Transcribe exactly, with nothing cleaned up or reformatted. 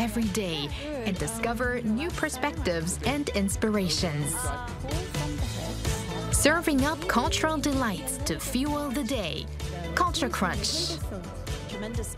every day and discover new perspectives and inspirations. Serving up cultural delights to fuel the day. Culture Crunch. Tremendous